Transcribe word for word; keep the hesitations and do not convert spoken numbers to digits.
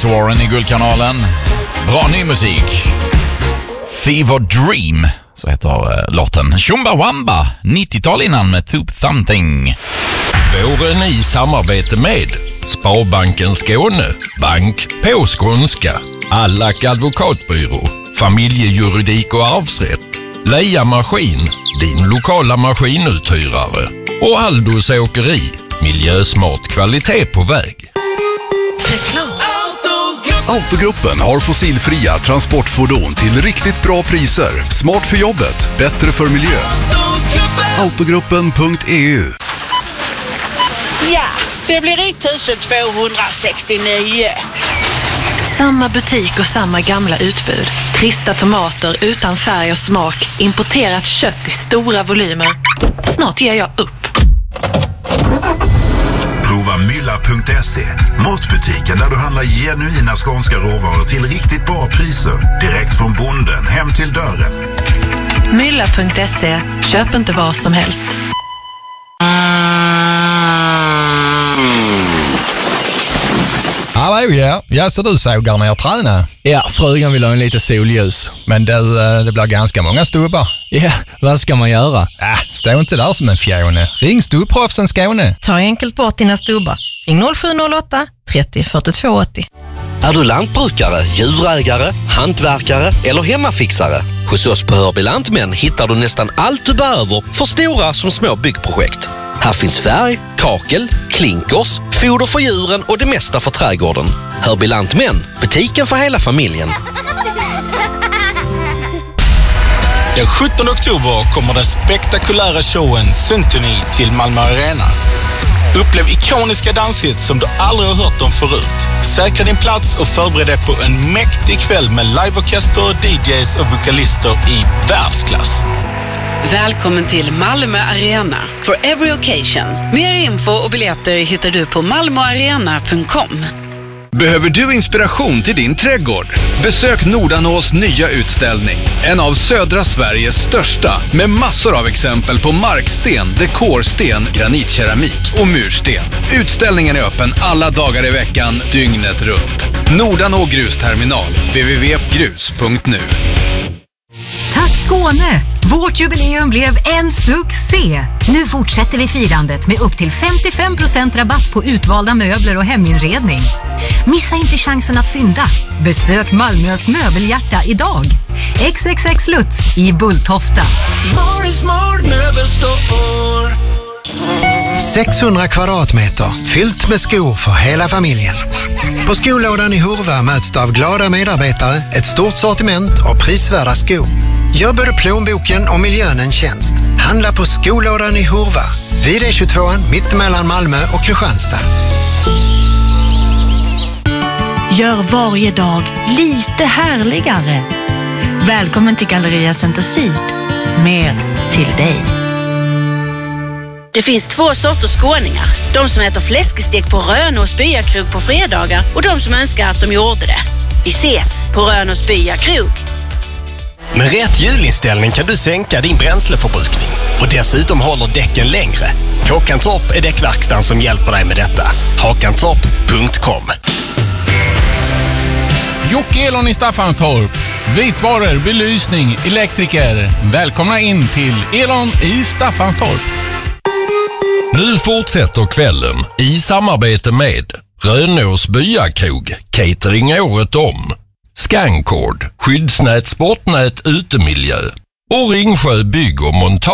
Alex Warren i Guldkanalen. Bra ny musik. Fever Dream, så heter äh, låten. Chumbawamba, nittiotal innan med Tube Something. Våren i samarbete med Sparbanken Skåne, Bank på skånska, Allack advokatbyrå, Familjejuridik och arvsrätt, Leia Maskin, din lokala maskinuthyrare och Aldos Åkeri, miljösmart kvalitet på väg. Autogruppen har fossilfria transportfordon till riktigt bra priser. Smart för jobbet, bättre för miljön. Autogruppen punkt e u. Ja, det blir ett tvåhundrasextionio. Samma butik och samma gamla utbud. Trista tomater utan färg och smak. Importerat kött i stora volymer. Snart ger jag upp. Prova mylla punkt se, matbutiken där du handlar genuina skånska råvaror till riktigt bra priser. Direkt från bonden hem till dörren. mylla punkt se. Köp inte vad som helst. Hallå, ja. Ja, så du sågar ner träna? Ja, frugan vill ha en lite solljus. Men det, det blir ganska många stubbar. Ja, vad ska man göra? Äh, stå inte där som en fjone. Ring Stubbproffsen Skåne. Ta enkelt bort dina stubbar. Ring noll sju noll åtta trettio fyrtiotvå åttio. Är du lantbrukare, djurägare, hantverkare eller hemmafixare? Hos oss på Hörby Lantmän hittar du nästan allt du behöver för stora som små byggprojekt. Här finns färg, kakel, klinkers, foder för djuren och det mesta för trädgården. Hörby Lantmän, butiken för hela familjen. Den sjuttonde oktober kommer den spektakulära showen Symphony till Malmö Arena. Upplev ikoniska danshits som du aldrig har hört om förut. Säkra din plats och förbered dig på en mäktig kväll med liveorkester, D Js och vokalister i världsklass. Välkommen till Malmö Arena for every occasion. Mer info och biljetter hittar du på malmoarena punkt com. Behöver du inspiration till din trädgård? Besök Nordanås nya utställning. En av södra Sveriges största, med massor av exempel på marksten, dekorsten, granitkeramik och mursten. Utställningen är öppen alla dagar i veckan, dygnet runt. Nordanå grusterminal, w w w punkt grus punkt nu. Tack Skåne! Vårt jubileum blev en succé! Nu fortsätter vi firandet med upp till femtiofem procent rabatt på utvalda möbler och heminredning. Missa inte chansen att fynda. Besök Malmös möbelhjärta idag. X X X Lutz i Bulltofta. sexhundra kvadratmeter, fyllt med skor för hela familjen. På skolådan i Hurva möts du av glada medarbetare, ett stort sortiment och prisvärda skor. Gör både plånboken och miljön en tjänst. Handla på skolådan i Hurva, vid E tjugotvå, mitt mellan Malmö och Kristianstad. Gör varje dag lite härligare. Välkommen till Galleria Center Syd. Mer till dig. Det finns två sorters skåningar. De som äter fläskestek på Rönås byakrog på fredagar och de som önskar att de gjorde det. Vi ses på Rönås byakrog. Med rätt hjulinställning kan du sänka din bränsleförbrukning och dessutom håller däcken längre. Håkantorp är däckverkstan som hjälper dig med detta. Håkantorp punkt com. Jocke Elon i Staffanstorp. Vitvaror, belysning, elektriker. Välkomna in till Elon i Staffanstorp. Nu fortsätter kvällen i samarbete med Rönås byakrog, catering året om, Scancord, skyddsnät, sportnät, utemiljö och Ringsjö bygg och montage.